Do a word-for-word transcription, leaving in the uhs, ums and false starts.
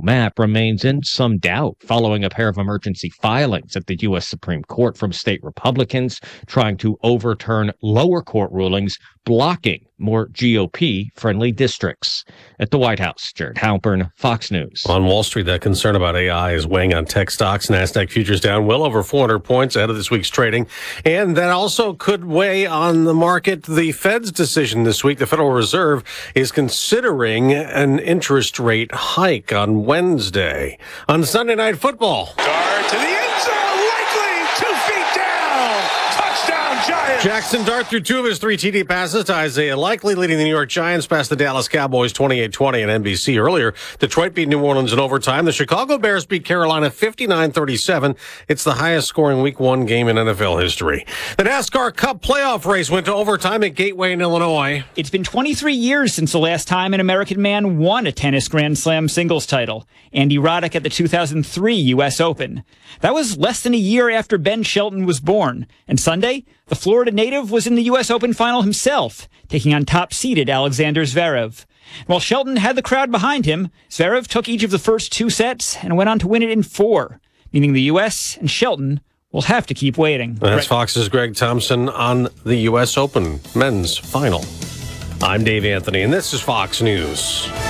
map remains in some doubt following a pair of emergency filings at the U S Supreme Court from state Republicans trying to overturn lower court rulings blocking more G O P-friendly districts. At the White House, Jared Halpern, Fox News. On Wall Street, that concern about A I is weighing on tech stocks. NASDAQ futures down well over four hundred points ahead of this week's trading. And that also could weigh on the market. The Fed's decision this week, the Federal Reserve is considering an interest rate hike on Wednesday. On Sunday Night Football. Dart to the end zone, likely two feet down. Touchdown, Giants. Jackson Dart threw two of his three T D passes to Isaiah Likely, leading the New York Giants past the Dallas Cowboys twenty-eight twenty on N B C. Earlier, Detroit beat New Orleans in overtime. The Chicago Bears beat Carolina fifty-nine thirty-seven. It's the highest scoring week one game in N F L history. The NASCAR Cup playoff race went to overtime at Gateway in Illinois. It's been twenty-three years since the last time an American man won a tennis Grand Slam singles title. Andy Roddick at the two thousand three U S Open. That was less than a year after Ben Shelton was born. And Sunday, the Florida native was in the U S Open final himself, taking on top-seeded Alexander Zverev. While Shelton had the crowd behind him, Zverev took each of the first two sets and went on to win it in four, meaning the U S and Shelton will have to keep waiting. That's Fox's Greg Thompson on the U S Open men's final. I'm Dave Anthony, and this is Fox News.